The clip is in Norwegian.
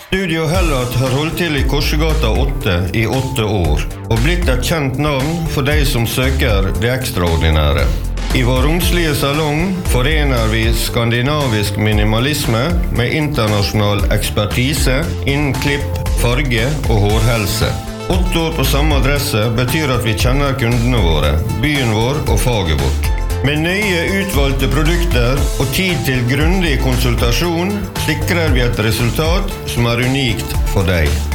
Studio Hellat har holdt til I Korsegata 8 I 8 år, og blitt et kjent navn for de som søker det ekstraordinære. I vår romslige salong forener vi skandinavisk minimalisme med internasjonal ekspertise innen klipp, farge og hårhelse. 8 år på samme adresse betyr at vi kjenner kundene våre, byen vår og faget vårt. Med nøye utvalgte produkter og tid til grundig konsultasjon sikrer vi et resultat som unikt for deg.